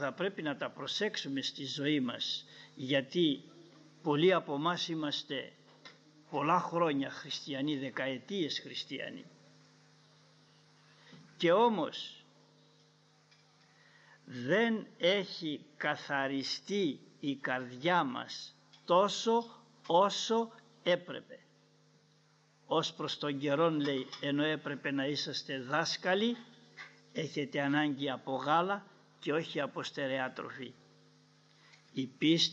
θα πρέπει να τα προσέξουμε στη ζωή μας, γιατί πολλοί από εμάς είμαστε πολλά χρόνια χριστιανοί, δεκαετίες χριστιανοί, και όμως δεν έχει καθαριστεί η καρδιά μας τόσο όσο έπρεπε. Ως προς τον καιρόν, λέει, ενώ έπρεπε να είσαστε δάσκαλοι, έχετε ανάγκη από γάλα και όχι από στερεά τροφή. Η πίστη